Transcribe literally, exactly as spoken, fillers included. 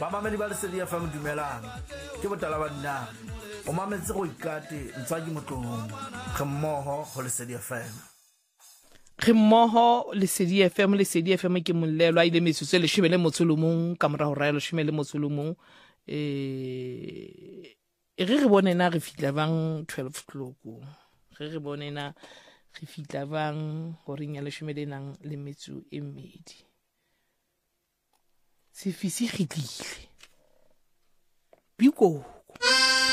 ba mamedi ba Lesedi F M dumelang ke botala ba nna o mametse go ikate Ntswaki Motlong ge mmoho go Lesedi F M ge mmoho Lesedi F M Lesedi F M ke molelo a ile metsotso le shebele motsolomong ka mora ho raelo shemele motsolomong eh e re re bonena re fitla bang twelve o'clock re re bonena re fitla bang gore nya le shemele nang le metso e mmedi se fisi gitlile biko